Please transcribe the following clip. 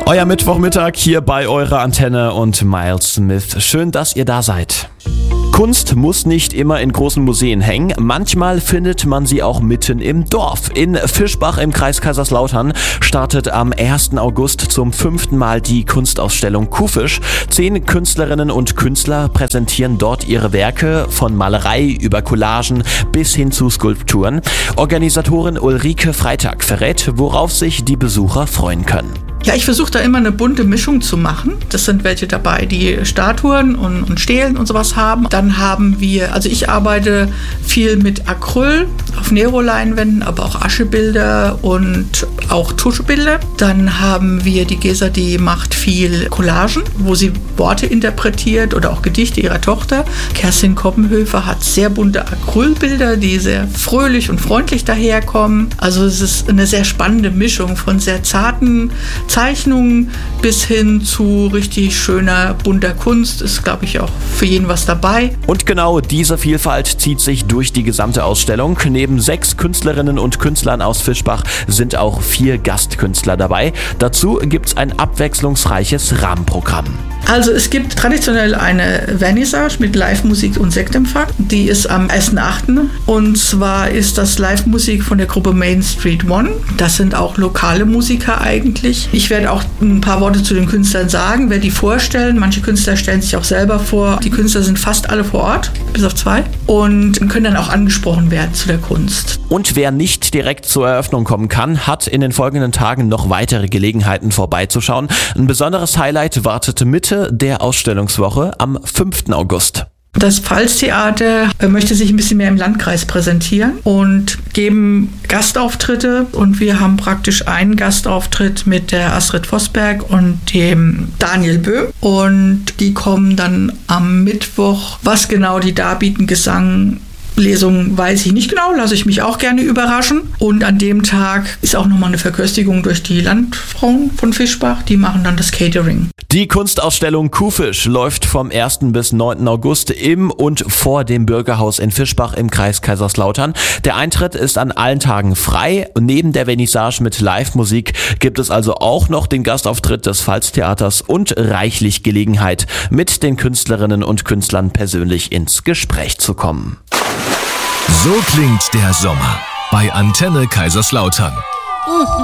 Euer Mittwochmittag hier bei eurer Antenne und Miles Smith. Schön, dass ihr da seid. Kunst muss nicht immer in großen Museen hängen. Manchmal findet man sie auch mitten im Dorf. In Fischbach im Kreis Kaiserslautern startet am 1. August zum 5. Mal die Kunstausstellung Kuhfisch. 10 Künstlerinnen und Künstler präsentieren dort ihre Werke von Malerei über Collagen bis hin zu Skulpturen. Organisatorin Ulrike Freitag verrät, worauf sich die Besucher freuen können. Ja, ich versuche da immer eine bunte Mischung zu machen. Das sind welche dabei, die Statuen und Stelen und sowas haben. Dann haben wir, also ich arbeite viel mit Acryl auf Nero-Leinwänden, aber auch Aschebilder und auch Tuschebilder. Dann haben wir die Gesa, die macht viel Collagen, wo sie Worte interpretiert oder auch Gedichte ihrer Tochter. Kerstin Koppenhöfer hat sehr bunte Acrylbilder, die sehr fröhlich und freundlich daherkommen. Also es ist eine sehr spannende Mischung von sehr zarten Zeichnungen bis hin zu richtig schöner, bunter Kunst. Ist, glaube ich, auch für jeden was dabei. Und genau diese Vielfalt zieht sich durch die gesamte Ausstellung. Neben 6 Künstlerinnen und Künstlern aus Fischbach sind auch 4 Gastkünstler dabei. Dazu gibt's ein abwechslungsreiches Rahmenprogramm. Also es gibt traditionell eine Vernissage mit Live-Musik und Sektempfang. Die ist am 1.8. Und zwar ist das Live-Musik von der Gruppe Main Street One. Das sind auch lokale Musiker eigentlich. Ich werde auch ein paar Worte zu den Künstlern sagen, werde die vorstellen. Manche Künstler stellen sich auch selber vor. Die Künstler sind fast alle vor Ort, bis auf 2. Und können dann auch angesprochen werden zu der Kunst. Und wer nicht direkt zur Eröffnung kommen kann, hat in den folgenden Tagen noch weitere Gelegenheiten vorbeizuschauen. Ein besonderes Highlight wartet Mitte der Ausstellungswoche am 5. August. Das Pfalztheater möchte sich ein bisschen mehr im Landkreis präsentieren und geben Gastauftritte. Und wir haben praktisch einen Gastauftritt mit der Astrid Vosberg und dem Daniel Böhm. Und die kommen dann am Mittwoch, was genau die darbieten, Gesang, Lesung weiß ich nicht genau, lasse ich mich auch gerne überraschen. Und an dem Tag ist auch nochmal eine Verköstigung durch die Landfrauen von Fischbach. Die machen dann das Catering. Die Kunstausstellung Kuhfisch läuft vom 1. bis 9. August im und vor dem Bürgerhaus in Fischbach im Kreis Kaiserslautern. Der Eintritt ist an allen Tagen frei. Neben der Vernissage mit Live-Musik gibt es also auch noch den Gastauftritt des Pfalztheaters und reichlich Gelegenheit, mit den Künstlerinnen und Künstlern persönlich ins Gespräch zu kommen. So klingt der Sommer bei Antenne Kaiserslautern.